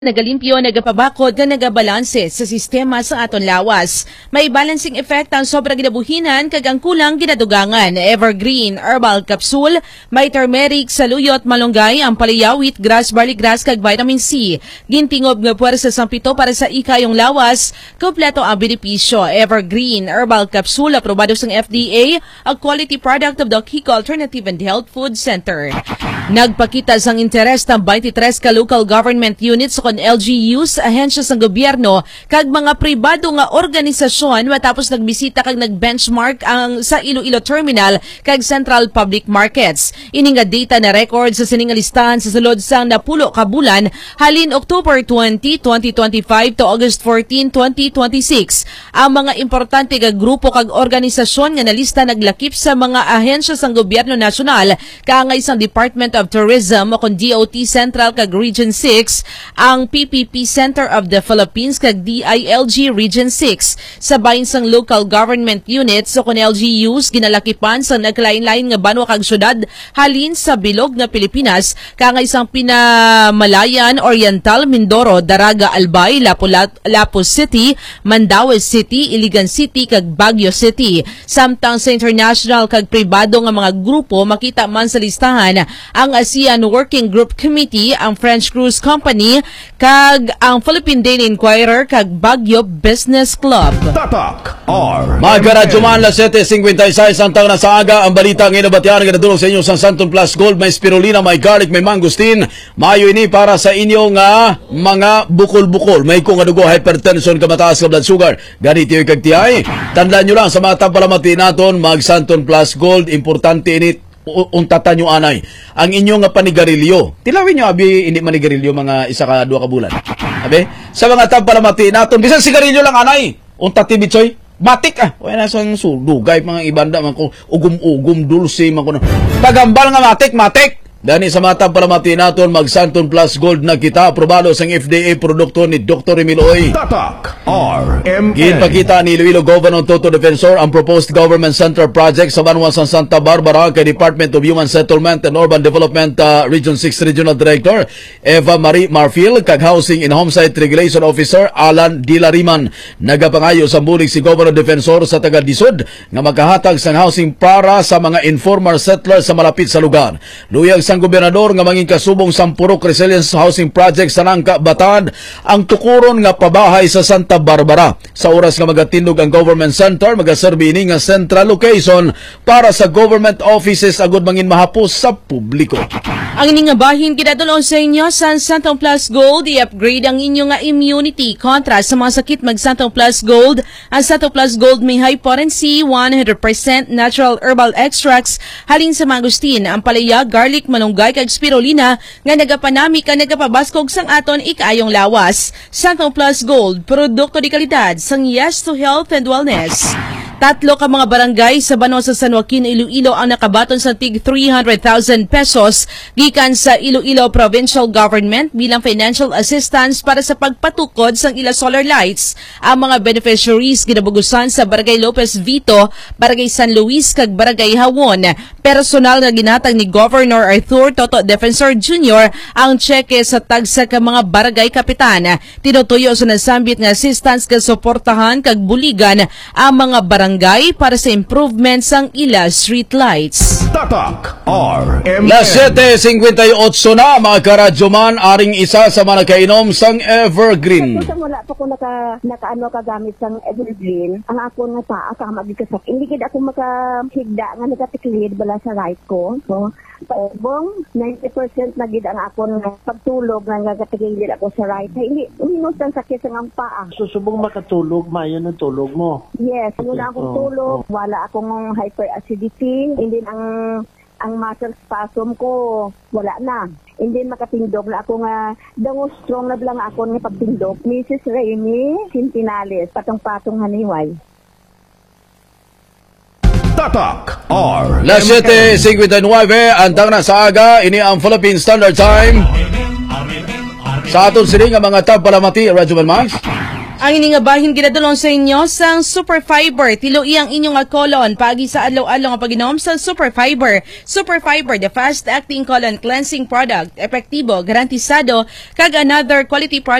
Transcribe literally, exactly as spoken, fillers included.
Nagalimpyo, nagapabakod na nagabalanse sa sistema sa aton lawas. May balancing effect ang sobrang ginabuhinan kag ang kulang ginadugangan. Evergreen Herbal Capsule, may turmeric, saluyot, malunggay, ang paliyawit, grass, barley grass kag vitamin C. Gintingob nga puwersa sa pito para sa ikayong lawas. Kompleto ang benepisyo. Evergreen Herbal Capsule, aprobado sa F D A, a quality product of the Kiko Alternative and Health Food Center. Nagpakita sang interes ng twenty-three ka local government units sa L G Us, ahensya sa gobyerno kag mga pribado nga organisasyon matapos nagbisita kag nagbenchmark ang sa Iloilo Terminal kag Central Public Markets. Ini nga data na record sa sining listahan sa sulod sang napulo ka bulan halin October twentieth, twenty twenty-five to August fourteenth, twenty twenty-six. Ang mga importante nga grupo kag organisasyon nga nalista naglakip sa mga ahensya sang gobyerno nasyonal kaangay sang Department of Tourism o kon D O T Central kag Region six, ang P P P Center of the Philippines kag D I L G Region six. Sabayin sang local government units o kon L G Us ginalakipan sa naglain-lain nga banwa kag syudad halin sa bilog nga Pilipinas kaangay sang Pinamalayan, Oriental, Mindoro, Daraga, Albay, Lapu City, Mandaue City, Iligan City kag Baguio City. Samtang sa international kag pribado nga mga grupo makita man sa listahan ang ASEAN Working Group Committee, ang French Cruise Company, kag ang Philippine Daily Inquirer kag Baguio Business Club. Tatak R. Mga Juman, las seven fifty-six ang taon na sa aga. Ang balita ngayon na batiyan nga nadulong sa inyo sa Santon Plus Gold. May spirulina, may garlic, may mangustin. Mayo ini para sa inyo nga mga bukol-bukol. May kung adugo, hypertension, kamataas ka blood sugar. Ganito yung kagtiyay. Tandaan nyo lang sa mga tampalamati naton, mag Santon Plus Gold. Importante init untatan nyo anay ang inyong panigarilyo. Tilawin nyo abi hindi manigarilyo mga isa ka dua ka bulan. Abi sa mga tampalamati naton bisan sigarilyo lang anay untati bitsoy batik ah wala na sang sudugay mga ibanda man ko ugum-ugum dulce man ko tagambal nga matik matik. Dani sa mga tampalamati naton mag Santon Plus Gold na kita aprobado sang F D A produkto ni Doctor Emil Oy. Tatak R M N. Ginpakita ni Iloilo Governor Toto Defensor ang proposed government center project sa Banwa sa Santa Barbara kay Department of Human Settlement and Urban Development uh, Region six Regional Director Eva Marie Marfil kag Housing and Homesite Regulation Officer Alan Dilariman. Nagapangayo sa bulig si Governor Defensor sa taga Disod nga makahatag sang housing para sa mga informal settlers sa malapit sa lugar. Luyag ang gobernador nga manging kasubong sa Purok Resilience Housing Project sa Nangka, Bataan ang tukuron nga pabahay sa Santa Barbara. Sa oras nga magatindog ang government center, magaserbi ini nga central location para sa government offices agud mangin mahapos sa publiko. Ang ining nga bahin kinadulong sa inyo sa Santon Plus Gold, i-upgrade ang inyo nga immunity kontra sa mga sakit mag Santon Plus Gold. Ang Santon Plus Gold may high potency, one hundred percent natural herbal extracts halin sa mangustin, ang palaya, garlic, malunggay kag spirulina nga nagapanami ka nagapabaskog sang aton ikayong lawas. Santon Plus Gold, produkto di kalidad sang yes to health and wellness. Tatlo ka mga barangay sa Banwa sa San Joaquin, Iloilo ang nakabaton sa tig three hundred thousand pesos gikan sa Iloilo Provincial Government bilang financial assistance para sa pagpatukod sang ila solar lights. Ang mga beneficiaries ginabugusan sa Barangay Lopez Vito, Barangay San Luis kag Barangay Hawon. Personal na ginatag ni Governor Arthur Toto Defensor Junior ang cheque sa tagsa ka mga barangay kapitan. Tinutuyo sa nasambit nga assistance kag suportahan kag buligan ang mga barangay para sa improvement sang ila street lights. Tatak R M N. Las seven fifty-eight na mga karadyoman, aring isa sa mga nakainom sang Evergreen. Kung wala pa ko naka, naka-ano kagamit sang Evergreen, ang ako nga paa ka magikasak. Hindi kita ako makahigda nga nagatiklid bala sa right ko. So, paubong, ninety percent na gid ang ako nga pagtulog nga nagatiklid ako sa right. Hindi, uminos ang sakit sa ng paa. Susubong makatulog, mayo ng tulog mo. Yes, muna akong Oh, tulog, oh. wala akong hyperacidity, hindi ang ang muscle spasm ko, wala na. Hindi makatindog na ako nga, dango strong na lang ako nga pagtindog. Missus Remy Sintinales, patong-patong haniway. Tatak R Las seven fifty-nine ang taon na sa aga, ini ang Philippine Standard Time. Sa aton sini nga mga tampalamati, Radyo Man Max. Ang ini nga bahin ginadulong sa inyo sang Super Fiber. Tilui ang inyong nga colon pagi sa adlaw-adlaw nga pag-inom sa Super Fiber. Super Fiber, the fast-acting colon cleansing product. Epektibo, garantisado, kag another quality product